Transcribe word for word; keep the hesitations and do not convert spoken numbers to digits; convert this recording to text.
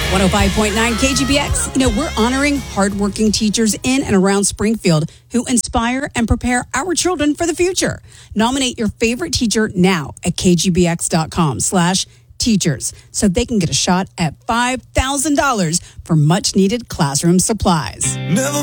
one oh five point nine K G B X. You know, we're honoring hardworking teachers in and around Springfield who inspire and prepare our children for the future. Nominate your favorite teacher now at kgbx.com slash teachers so they can get a shot at five thousand dollars for much needed classroom supplies. Never